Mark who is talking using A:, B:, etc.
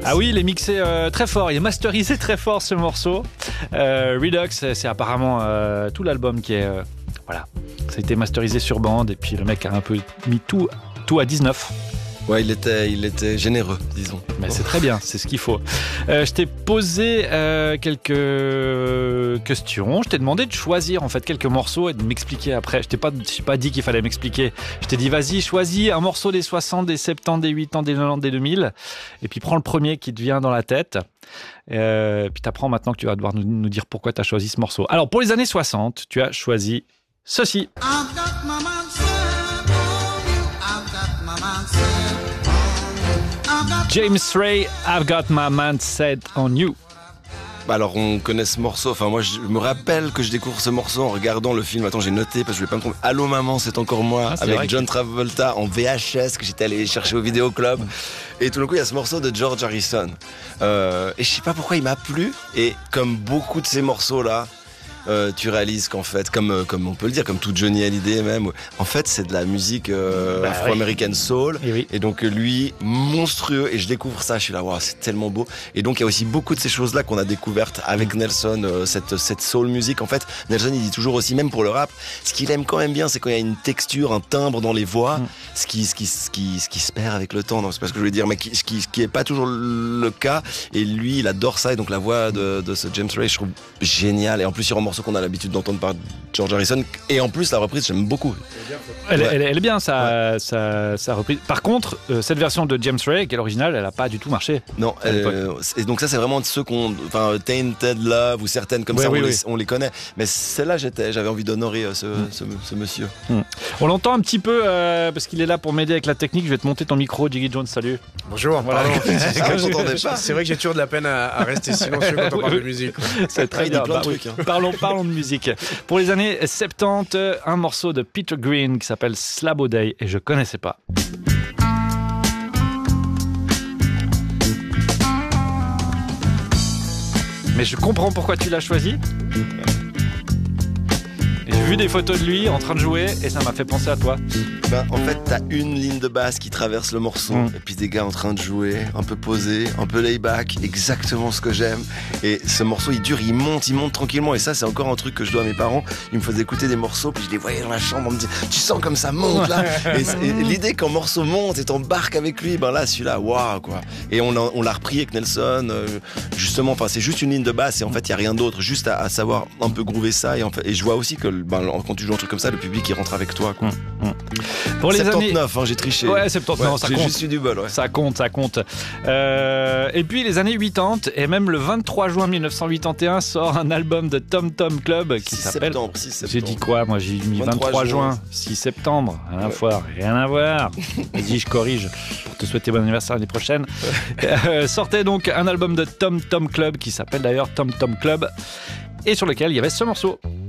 A: Ah oui, il est mixé très fort, il est masterisé très fort ce morceau. Redux, c'est apparemment tout l'album qui est... voilà, ça a été masterisé sur bande et puis le mec a un peu mis tout à 19.
B: Ouais, il était généreux, disons.
A: Mais c'est très bien, c'est ce qu'il faut. Je t'ai posé quelques questions. Je t'ai demandé de choisir en fait quelques morceaux et de m'expliquer après. Je t'ai pas dit qu'il fallait m'expliquer. Je t'ai dit vas-y, choisis un morceau des 60, des 70, des 80, des 90, des 2000. Et puis prends le premier qui te vient dans la tête. Puis t'apprends maintenant que tu vas devoir nous dire pourquoi tu as choisi ce morceau. Alors pour les années 60, tu as choisi ceci. James Ray, I've got my mind set on you.
B: Alors on connaît ce morceau, enfin moi je me rappelle que je découvre ce morceau en regardant le film, attends j'ai noté parce que je vais pas me tromper, Allô maman c'est encore moi, avec John Travolta en VHS que j'étais allé chercher au vidéoclub et tout d'un coup il y a ce morceau de George Harrison et je sais pas pourquoi il m'a plu et comme beaucoup de ces morceaux là tu réalises qu'en fait, comme on peut le dire, comme tout Johnny Hallyday même, en fait c'est de la musique afro-américaine soul, et donc lui monstrueux, et je découvre ça, je suis là, waouh, c'est tellement beau. Et donc il y a aussi beaucoup de ces choses là qu'on a découvertes avec Nelson, cette soul musique. En fait, Nelson il dit toujours aussi, même pour le rap, ce qu'il aime quand même bien, c'est quand il y a une texture, un timbre dans les voix, ce qui se perd avec le temps. Non, c'est pas ce que je voulais dire, mais ce qui est pas toujours le cas. Et lui, il adore ça, et donc la voix de ce James Ray, je trouve génial. Et en plus, il y a un morceau qu'on a l'habitude d'entendre par George Harrison, et en plus la reprise j'aime beaucoup.
A: Elle est bien sa reprise. Par contre cette version de James Ray qui est l'original, elle a pas du tout marché.
B: Non, et donc ça c'est vraiment de ceux Tainted Love ou certaines comme on les connaît, mais celle-là j'avais envie d'honorer ce monsieur.
A: On l'entend un petit peu parce qu'il est là pour m'aider avec la technique. Je vais te monter ton micro, Jiggy Jones, salut.
C: Bonjour.
A: Voilà.
C: C'est vrai que j'ai toujours de la peine à rester silencieux quand on parle de musique.
A: C'est très bien. Parlons de musique. Pour les années 70, un morceau de Peter Green qui s'appelle Slabo Day, et je connaissais pas. Mais je comprends pourquoi tu l'as choisi. J'ai vu des photos de lui en train de jouer et ça m'a fait penser à toi.
B: En fait, t'as une ligne de basse qui traverse le morceau et puis des gars en train de jouer, un peu posés, un peu lay-back, exactement ce que j'aime. Et ce morceau, il dure, il monte tranquillement. Et ça, c'est encore un truc que je dois à mes parents. Ils me faisaient écouter des morceaux, puis je les voyais dans la chambre, on me disait, tu sens comme ça monte là. Et l'idée qu'un morceau monte et t'embarques avec lui, là, celui-là, waouh quoi. Et on l'a repris avec Nelson, justement. Enfin, c'est juste une ligne de basse et en fait, il y a rien d'autre, juste à savoir un peu groover ça. Et je vois aussi que quand tu joues un truc comme ça, le public il rentre avec toi quoi.
A: Pour les
B: 79
A: années...
B: j'ai triché.
A: Ouais, 79, ça compte.
B: J'ai juste eu du bol, ouais.
A: Ça compte. Et puis les années 80, et même le 23 juin 1981 sort un album de Tom Tom Club qui s'appelle...
B: 6 septembre.
A: J'ai dit quoi? Moi j'ai mis 23 juin, 6 septembre. Rien à voir. Vas-y, je corrige pour te souhaiter bon anniversaire l'année prochaine. Sortait donc un album de Tom Tom Club qui s'appelle d'ailleurs Tom Tom Club et sur lequel il y avait ce morceau.